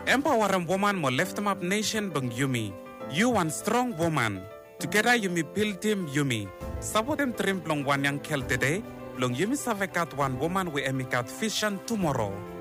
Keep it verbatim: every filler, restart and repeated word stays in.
Empowering woman mo lift up nation bang yumi. You one strong woman. Together yumi build team yumi. Sabotem trim plong one yang kel today. Long yumi savekat one woman we emikat vision tomorrow.